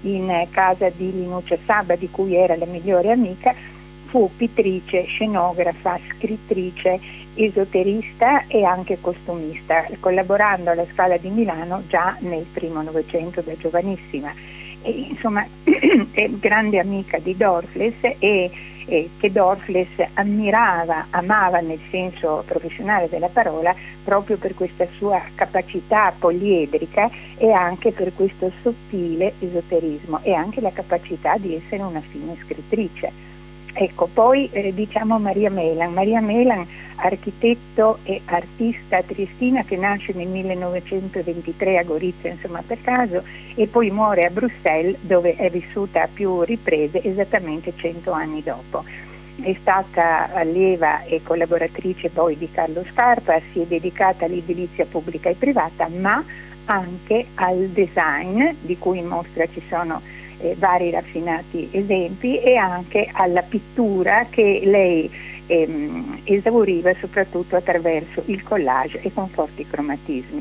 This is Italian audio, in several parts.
in casa di Linuccia Sabba, di cui era la migliore amica. Fu pittrice, scenografa, scrittrice, esoterista e anche costumista, collaborando alla Scala di Milano già nel primo Novecento da giovanissima. E, insomma, è grande amica di Dorfles e che Dorfles amava nel senso professionale della parola, proprio per questa sua capacità poliedrica e anche per questo sottile esoterismo e anche la capacità di essere una fine scrittrice. Ecco, poi diciamo Maria Melan, architetto e artista triestina che nasce nel 1923 a Gorizia, insomma per caso, e poi muore a Bruxelles, dove è vissuta a più riprese, esattamente 100 anni dopo. È stata allieva e collaboratrice poi di Carlo Scarpa, si è dedicata all'edilizia pubblica e privata, ma anche al design, di cui in mostra ci sono vari raffinati esempi, e anche alla pittura che lei esauriva soprattutto attraverso il collage e con forti cromatismi.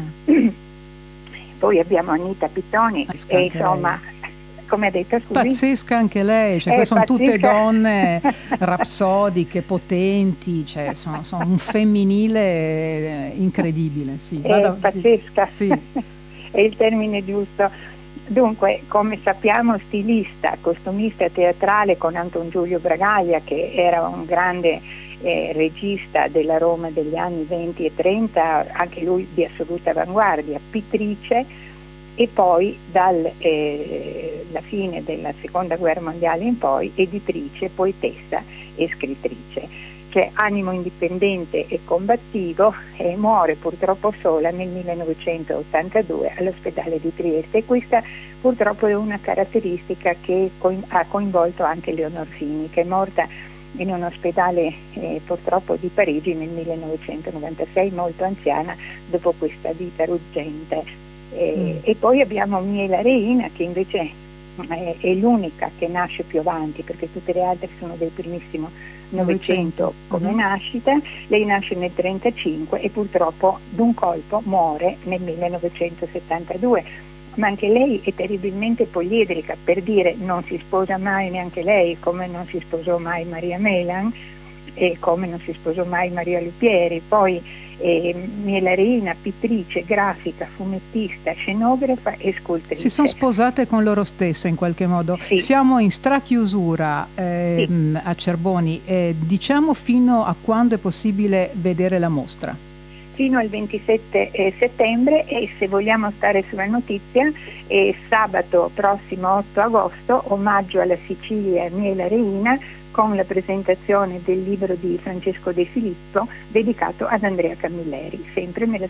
Poi abbiamo Anita Pittoni e insomma, come ha detto, scusi? Pazzesca anche lei, cioè, sono tutte donne rapsodiche, potenti, cioè, sono un femminile incredibile. Sì. Pazzesca, sì. È il termine giusto. Dunque, come sappiamo, stilista, costumista teatrale con Anton Giulio Bragaglia, che era un grande regista della Roma degli anni 20 e 30, anche lui di assoluta avanguardia, pittrice, e poi dalla fine della Seconda Guerra Mondiale in poi editrice, poetessa e scrittrice. Cioè animo indipendente e combattivo, e muore purtroppo sola nel 1982 all'ospedale di Trieste, e questa purtroppo è una caratteristica che ha coinvolto anche Leonor Fini, che è morta in un ospedale purtroppo di Parigi nel 1996, molto anziana, dopo questa vita ruggente. E poi abbiamo Miela Reina, che invece è l'unica che nasce più avanti, perché tutte le altre sono del primissimo Novecento come nascita. Lei nasce nel 1935 e purtroppo d'un colpo muore nel 1972, ma anche lei è terribilmente poliedrica, per dire non si sposa mai neanche lei, come non si sposò mai Maria Melan e come non si sposò mai Maria Lupieri. Poi Miela Reina, pittrice, grafica, fumettista, scenografa e scultrice. Si sono sposate con loro stesse in qualche modo. Sì. Siamo in strachiusura a Cerboni, diciamo fino a quando è possibile vedere la mostra? Fino al 27 settembre, e se vogliamo stare sulla notizia, sabato prossimo 8 agosto, omaggio alla Sicilia Miela Reina, con la presentazione del libro di Francesco De Filippo dedicato ad Andrea Camilleri, sempre nella